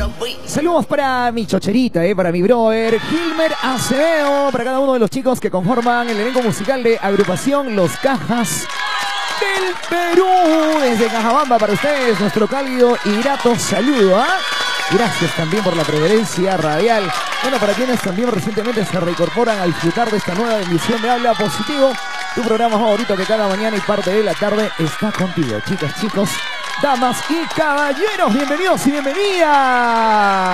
Saludos para mi chocherita, para mi brother Gilmer Acevedo, para cada uno de los chicos que conforman el elenco musical de agrupación Los Cajas del Perú. Desde Cajabamba para ustedes, nuestro cálido y grato saludo. Gracias también por la preferencia radial. Bueno, para quienes también recientemente se reincorporan a disfrutar de esta nueva emisión de Habla Positivo, tu programa favorito que cada mañana y parte de la tarde está contigo. Chicas, chicos, damas y caballeros, bienvenidos y bienvenidas.